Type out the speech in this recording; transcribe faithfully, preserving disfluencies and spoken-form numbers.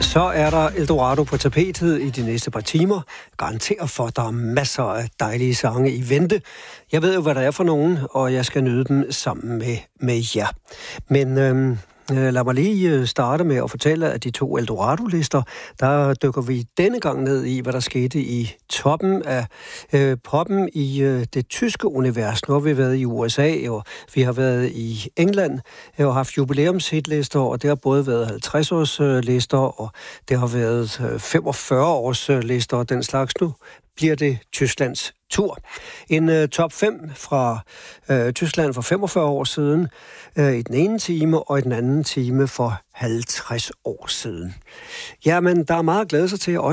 Så er der Eldorado på tapetet i de næste par timer. Garanterer for, at der er masser af dejlige sange i vente. Jeg ved jo, hvad der er for nogen, og jeg skal nyde dem sammen med, med jer. Men øhm, lad mig lige starte med at fortælle, at de to Eldorado-lister, der dykker vi denne gang ned i, hvad der skete i toppen af øh, poppen i øh, det tyske univers. Nu har vi været i U S A, og vi har været i England, og haft jubilæumshitlister, og det har både været halvtreds-års lister, og det har været femogfyrre-års lister, og den slags. Nu bliver det Tysklands tur. En uh, top fem fra uh, Tyskland for femogfyrre år siden uh, i den ene time, og i den anden time for halvtreds år siden. Jamen, der er meget at glæde sig til.